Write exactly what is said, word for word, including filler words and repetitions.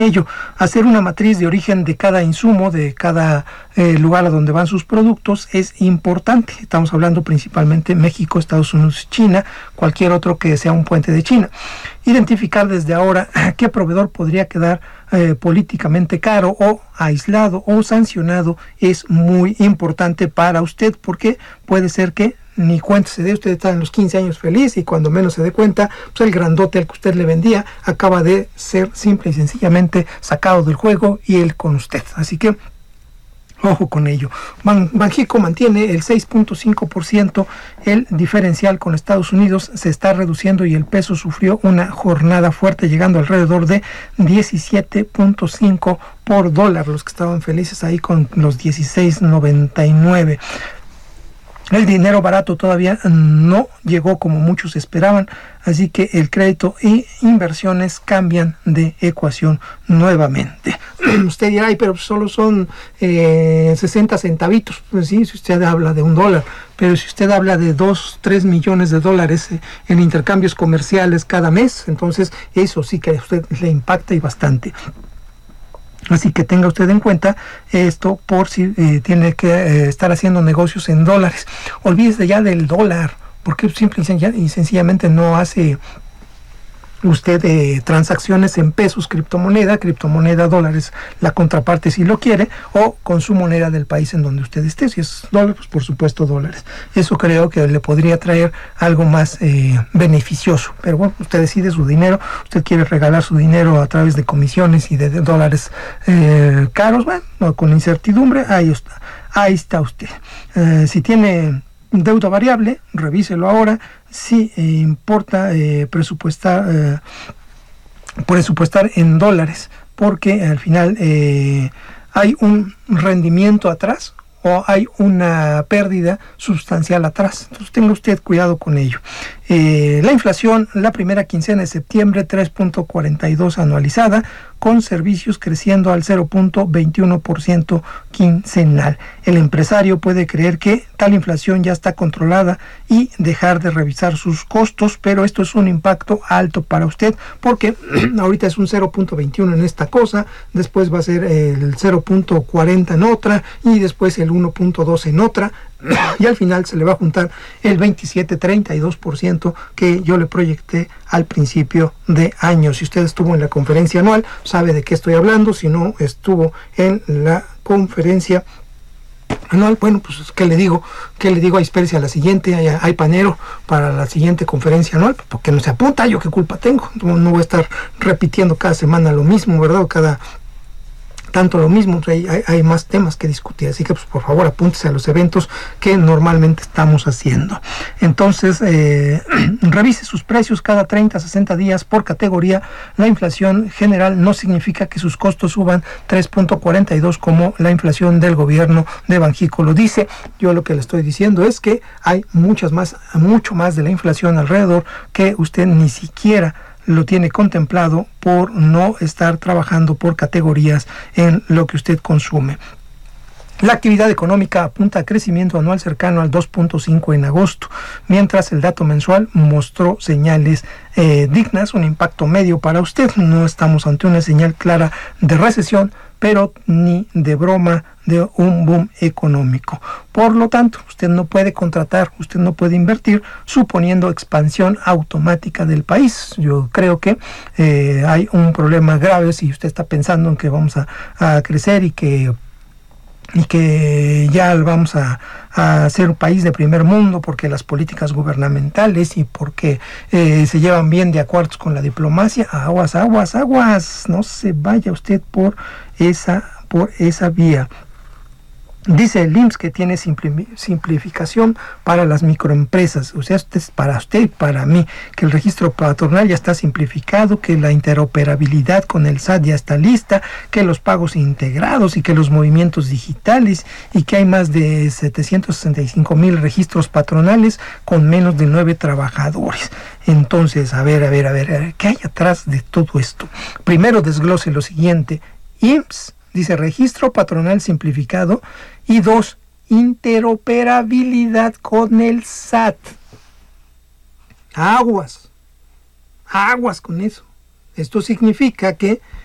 ello. Hacer una matriz de origen de cada insumo, de cada eh, lugar a donde van sus productos, es importante. Estamos hablando principalmente México, Estados Unidos, China, cualquier otro que sea un puente de China. Identificar desde ahora qué proveedor podría quedar eh, políticamente caro o aislado o sancionado es muy importante para usted, porque puede ser que ni cuenta se dé, usted está en los quince años feliz y cuando menos se dé cuenta, pues el grandote al que usted le vendía acaba de ser simple y sencillamente sacado del juego y él con usted. Así que ojo con ello. Ban, Banxico mantiene el seis punto cinco por ciento, el diferencial con Estados Unidos se está reduciendo y el peso sufrió una jornada fuerte, llegando alrededor de diecisiete punto cinco por dólar, los que estaban felices ahí con los dieciséis noventa y nueve. El dinero barato todavía no llegó como muchos esperaban, así que el crédito e inversiones cambian de ecuación nuevamente. Usted dirá, ay, pero solo son eh, sesenta centavitos. Pues sí, si usted habla de un dólar, pero si usted habla de dos, tres millones de dólares eh, en intercambios comerciales cada mes, entonces eso sí que a usted le impacta y bastante. Así que tenga usted en cuenta esto por si eh, tiene que eh, estar haciendo negocios en dólares. Olvídese ya del dólar, porque simple y sencillamente no hace usted eh, transacciones en pesos, criptomoneda, criptomoneda dólares, la contraparte si lo quiere, o con su moneda del país en donde usted esté. Si es dólar, pues por supuesto dólares. Eso creo que le podría traer algo más eh, beneficioso. Pero bueno, usted decide su dinero. Usted quiere regalar su dinero a través de comisiones y de, de dólares eh, caros, bueno, con incertidumbre, ahí está, ahí está usted. Eh, si tiene deuda variable, revíselo ahora. Si eh, importa eh, presupuestar eh, presupuestar en dólares, porque al final eh, hay un rendimiento atrás o hay una pérdida sustancial atrás. Entonces tenga usted cuidado con ello. Eh, la inflación, la primera quincena de septiembre, tres punto cuarenta y dos anualizada, con servicios creciendo al cero punto veintiuno por ciento quincenal. El empresario puede creer que tal inflación ya está controlada y dejar de revisar sus costos, pero esto es un impacto alto para usted, porque ahorita es un cero punto veintiuno en esta cosa, después va a ser el cero punto cuarenta en otra, y después el uno punto dos en otra, y al final se le va a juntar el veintisiete treinta y dos por ciento que yo le proyecté al principio de año. Si usted estuvo en la conferencia anual, sabe de qué estoy hablando. Si no estuvo en la conferencia anual, bueno, pues ¿qué le digo? ¿Qué le digo? A espérese a la siguiente, hay, hay panero para la siguiente conferencia anual, porque no se apunta, yo qué culpa tengo. No, no voy a estar repitiendo cada semana lo mismo, ¿verdad? Cada tanto lo mismo, hay, hay, hay más temas que discutir, así que pues por favor apúntese a los eventos que normalmente estamos haciendo. Entonces eh, revise sus precios cada treinta a sesenta días por categoría. La inflación general no significa que sus costos suban tres punto cuarenta y dos como la inflación del gobierno de Banxico lo dice. Yo lo que le estoy diciendo es que hay muchas más, mucho más de la inflación alrededor que usted ni siquiera lo tiene contemplado por no estar trabajando por categorías en lo que usted consume. La actividad económica apunta a crecimiento anual cercano al dos punto cinco en agosto, mientras el dato mensual mostró señales eh, dignas, un impacto medio para usted. No estamos ante una señal clara de recesión, pero ni de broma de un boom económico. Por lo tanto, usted no puede contratar, usted no puede invertir suponiendo expansión automática del país. Yo creo que eh, hay un problema grave si usted está pensando en que vamos a, a crecer y que y que ya vamos a, a ser un país de primer mundo porque las políticas gubernamentales y porque eh, se llevan bien de acuerdo con la diplomacia. Aguas, aguas, aguas, no se vaya usted por esa, por esa vía. Dice el I M S S que tiene simplificación para las microempresas, o sea, esto es para usted y para mí, que el registro patronal ya está simplificado, que la interoperabilidad con el S A T ya está lista, que los pagos integrados y que los movimientos digitales, y que hay más de setecientos sesenta y cinco mil registros patronales con menos de nueve trabajadores. Entonces, a ver, a ver, a ver, a ver, ¿qué hay atrás de todo esto? Primero desglose lo siguiente. I M S S dice registro patronal simplificado, y dos, interoperabilidad con el S A T. Aguas, aguas con eso. Esto significa que